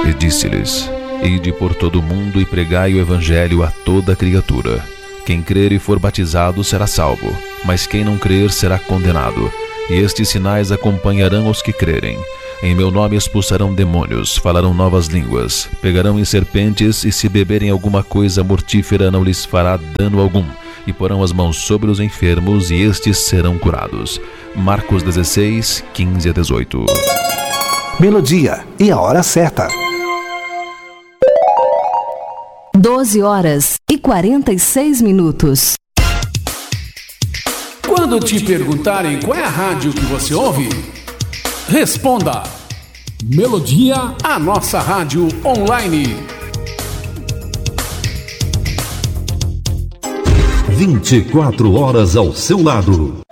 E disse-lhes: Ide por todo o mundo e pregai o evangelho a toda criatura. Quem crer e for batizado será salvo, mas quem não crer será condenado. E estes sinais acompanharão os que crerem. Em meu nome expulsarão demônios, falarão novas línguas, pegarão em serpentes, e se beberem alguma coisa mortífera não lhes fará dano algum. E porão as mãos sobre os enfermos, e estes serão curados. Marcos 16, 15 a 18. Melodia e a hora certa. 12h46. Quando te perguntarem qual é a rádio que você ouve, responda: Melodia, a nossa rádio online. 24 horas ao seu lado.